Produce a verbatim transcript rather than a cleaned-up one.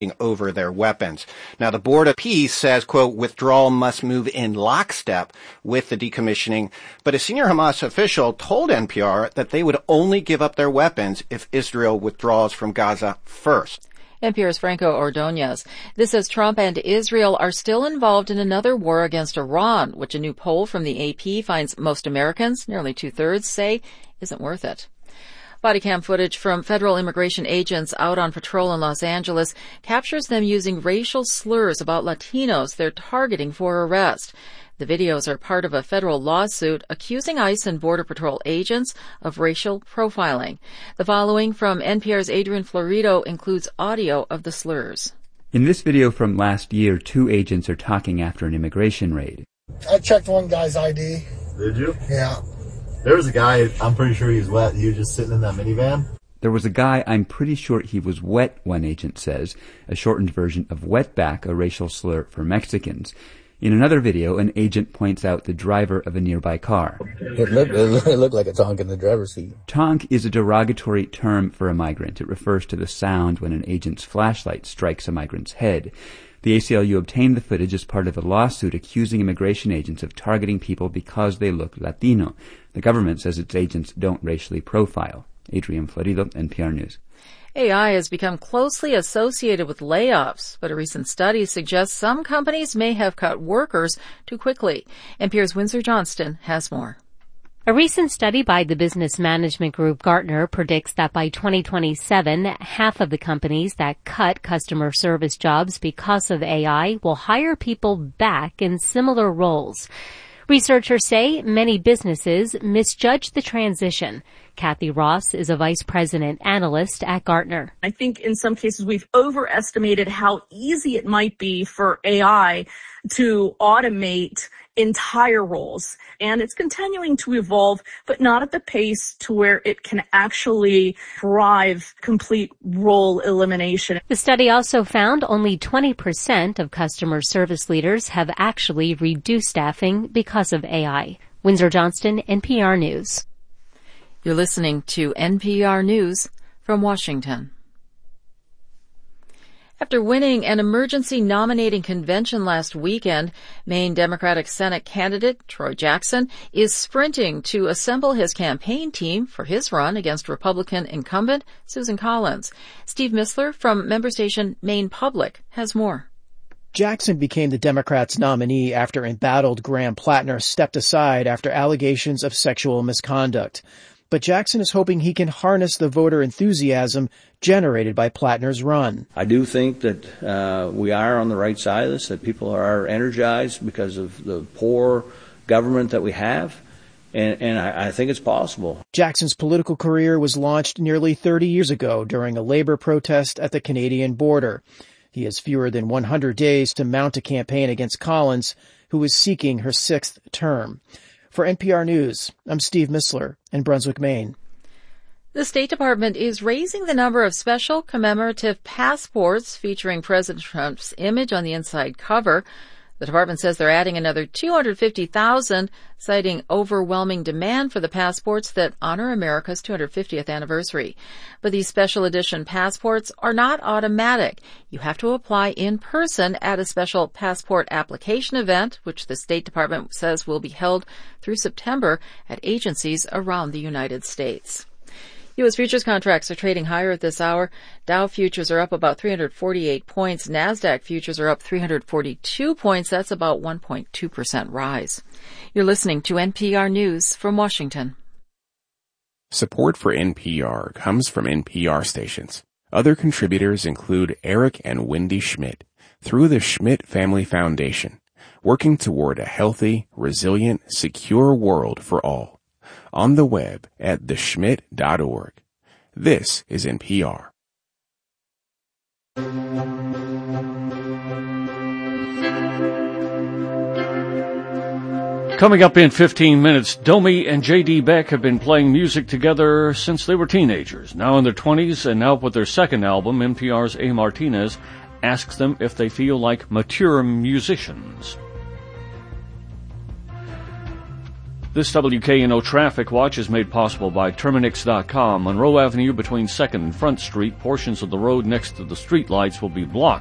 over their weapons. Now, the Board of Peace says, quote, withdrawal must move in lockstep with the decommissioning. But a senior Hamas official told N P R that they would only give up their weapons if Israel withdraws from Gaza first. N P R's Franco Ordonez. This as Trump and Israel are still involved in another war against Iran, which a new poll from the A P finds most Americans, nearly two-thirds, say isn't worth it. Body cam footage from federal immigration agents out on patrol in Los Angeles captures them using racial slurs about Latinos they're targeting for arrest. The videos are part of a federal lawsuit accusing ICE and Border Patrol agents of racial profiling. The following from N P R's Adrian Florido includes audio of the slurs. In this video from last year, two agents are talking after an immigration raid. I checked one guy's I D. Did you? Yeah. There was a guy, I'm pretty sure he's wet. He was just sitting in that minivan. There was a guy, I'm pretty sure he was wet, one agent says, a shortened version of wetback, a racial slur for Mexicans. In another video, an agent points out the driver of a nearby car. It looked, it looked like a tonk in the driver's seat. Tonk is a derogatory term for a migrant. It refers to the sound when an agent's flashlight strikes a migrant's head. The A C L U obtained the footage as part of a lawsuit accusing immigration agents of targeting people because they look Latino. The government says its agents don't racially profile. Adrian Florido, N P R News. A I has become closely associated with layoffs, but a recent study suggests some companies may have cut workers too quickly. N P R's Windsor Johnston has more. A recent study by the business management group Gartner predicts that by twenty twenty-seven, half of the companies that cut customer service jobs because of A I will hire people back in similar roles. Researchers say many businesses misjudge the transition. Kathy Ross is a vice president analyst at Gartner. I think in some cases we've overestimated how easy it might be for A I to automate entire roles. And it's continuing to evolve, but not at the pace to where it can actually drive complete role elimination. The study also found only twenty percent of customer service leaders have actually reduced staffing because of A I. Windsor Johnston, N P R News. You're listening to N P R News from Washington. After winning an emergency nominating convention last weekend, Maine Democratic Senate candidate Troy Jackson is sprinting to assemble his campaign team for his run against Republican incumbent Susan Collins. Steve Missler from member station Maine Public has more. Jackson became the Democrats' nominee after embattled Graham Plattner stepped aside after allegations of sexual misconduct. But Jackson is hoping he can harness the voter enthusiasm generated by Plattner's run. I do think that uh, we are on the right side of this, that people are energized because of the poor government that we have, and, and I, I think it's possible. Jackson's political career was launched nearly thirty years ago during a labor protest at the Canadian border. He has fewer than one hundred days to mount a campaign against Collins, who is seeking her sixth term. For N P R News, I'm Steve Missler in Brunswick, Maine. The State Department is raising the number of special commemorative passports featuring President Trump's image on the inside cover. The department says they're adding another two hundred fifty thousand, citing overwhelming demand for the passports that honor America's two hundred fiftieth anniversary. But these special edition passports are not automatic. You have to apply in person at a special passport application event, which the State Department says will be held through September at agencies around the United States. U S futures contracts are trading higher at this hour. Dow futures are up about three hundred forty-eight points. NASDAQ futures are up three hundred forty-two points. That's about one point two percent rise. You're listening to N P R News from Washington. Support for N P R comes from N P R stations. Other contributors include Eric and Wendy Schmidt through the Schmidt Family Foundation, working toward a healthy, resilient, secure world for all. On the web at the schmidt dot org. This is N P R. Coming up in fifteen minutes, Domi and J D. Beck have been playing music together since they were teenagers. Now in their twenties and now with their second album, N P R's A. Martinez asks them if they feel like mature musicians. This W K N O Traffic Watch is made possible by Terminix dot com. Monroe Avenue between second and Front Street, portions of the road next to the streetlights will be blocked